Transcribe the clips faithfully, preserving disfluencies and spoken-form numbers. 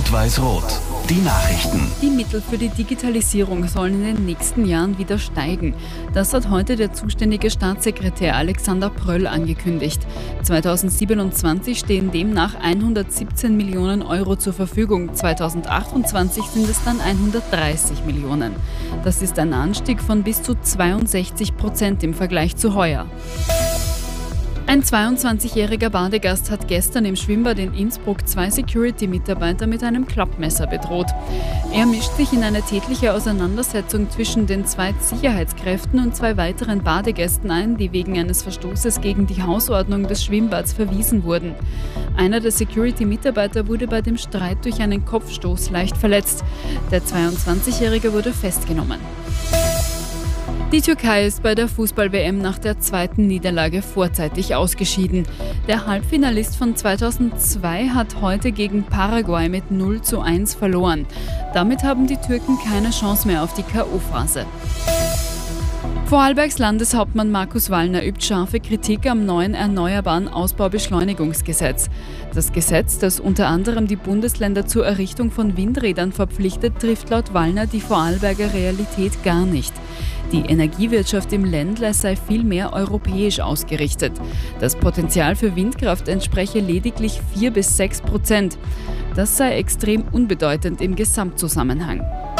Rot-Weiß-Rot. Die Nachrichten. Die Mittel für die Digitalisierung sollen in den nächsten Jahren wieder steigen. Das hat heute der zuständige Staatssekretär Alexander Pröll angekündigt. zweitausendsiebenundzwanzig stehen demnach hundertsiebzehn Millionen Euro zur Verfügung. zweitausendachtundzwanzig sind es dann hundertdreißig Millionen. Das ist ein Anstieg von bis zu zweiundsechzig Prozent im Vergleich zu heuer. Ein zweiundzwanzigjähriger Badegast hat gestern im Schwimmbad in Innsbruck zwei Security-Mitarbeiter mit einem Klappmesser bedroht. Er mischt sich in eine tätliche Auseinandersetzung zwischen den zwei Sicherheitskräften und zwei weiteren Badegästen ein, die wegen eines Verstoßes gegen die Hausordnung des Schwimmbads verwiesen wurden. Einer der Security-Mitarbeiter wurde bei dem Streit durch einen Kopfstoß leicht verletzt. Der zweiundzwanzigjährige wurde festgenommen. Die Türkei ist bei der Fußball-W M nach der zweiten Niederlage vorzeitig ausgeschieden. Der Halbfinalist von zweitausendzwei hat heute gegen Paraguay mit null zu eins verloren. Damit haben die Türken keine Chance mehr auf die K O-Phase. Vorarlbergs Landeshauptmann Markus Wallner übt scharfe Kritik am neuen Erneuerbaren Ausbaubeschleunigungsgesetz. Das Gesetz, das unter anderem die Bundesländer zur Errichtung von Windrädern verpflichtet, trifft laut Wallner die Vorarlberger Realität gar nicht. Die Energiewirtschaft im Ländle sei viel mehr europäisch ausgerichtet. Das Potenzial für Windkraft entspreche lediglich vier bis sechs Prozent. Das sei extrem unbedeutend im Gesamtzusammenhang.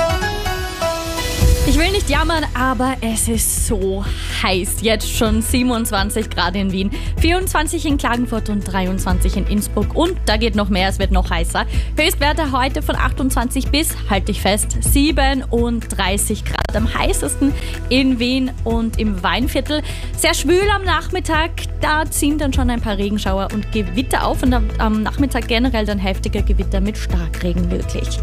Ich will nicht jammern, aber es ist so heiß. Jetzt schon siebenundzwanzig Grad in Wien, vierundzwanzig in Klagenfurt und dreiundzwanzig in Innsbruck. Und da geht noch mehr, es wird noch heißer. Höchstwerte heute von achtundzwanzig bis, halte ich fest, siebenunddreißig Grad. Am heißesten in Wien und im Weinviertel. Sehr schwül am Nachmittag, da ziehen dann schon ein paar Regenschauer und Gewitter auf. Und am, am Nachmittag generell dann heftiger Gewitter mit Starkregen möglich.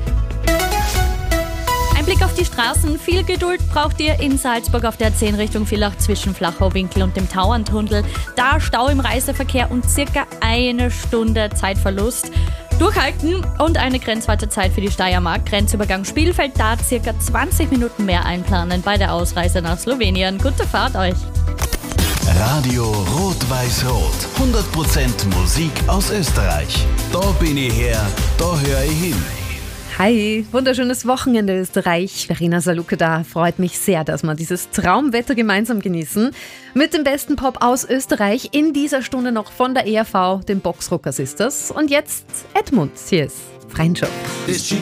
Ein Blick auf die Straßen. Viel Geduld braucht ihr in Salzburg auf der zehn Richtung Villach zwischen Flachau-Winkel und dem Tauerntunnel. Da Stau im Reiseverkehr und circa eine Stunde Zeitverlust. Durchhalten und eine Grenzwartezeit für die Steiermark. Grenzübergang Spielfeld, da circa zwanzig Minuten mehr einplanen bei der Ausreise nach Slowenien. Gute Fahrt euch! Radio Rot-Weiß-Rot. hundert Prozent Musik aus Österreich. Da bin ich her, da höre ich hin. Hi, wunderschönes Wochenende Österreich. Verena Saluke da. Freut mich sehr, dass wir dieses Traumwetter gemeinsam genießen. Mit dem besten Pop aus Österreich in dieser Stunde noch von der E R V, den Boxrocker Sisters. Und jetzt Edmund, hier ist Freundschaft.